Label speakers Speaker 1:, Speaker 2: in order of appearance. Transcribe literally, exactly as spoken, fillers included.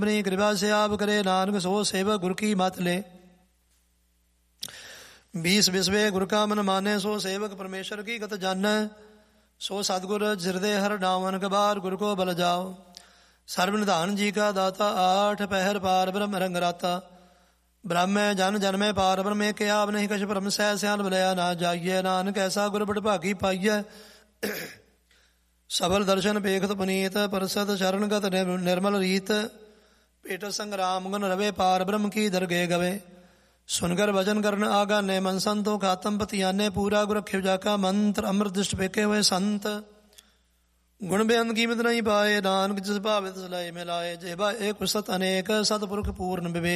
Speaker 1: अपनी कृपा से आप करे नानक सो सेवक गुर की मत ले। बीस बिस्वे गुर का मन माने सो सेवक परमेश्वर की गत जाने। सो सतगुर हृदय हर डावन कबार गुर को बल जाओ। सर्वनिधान जी का दाता आठ पहर पार ब्रह्म रंग राता। ब्रह्म जन जन्मे पार ब्रह्म के आप नहीं कछ ब्रह्म सह सयान बलया ना जाइए। नानक ऐसा गुर बड़ भागी पाइय। सबल दर्शन पेखत पुनीत परसत शरणगत निर्मल रीत। पेट संग्राम गुण रवे पार ब्रह्म की दरगे गवे। सुनकर वचन करन आगा ने मन संतो खातम पतियाने। पूरा गुर रखे जाका मंत्र अमृत दृष्ट पेके हुए संत। गुण बेअंत कीमत नहीं पाए नानक जिस भावे तिस लय मिलाए। जेबा एक सत अनेक सतपुरख पूर्ण विवेक।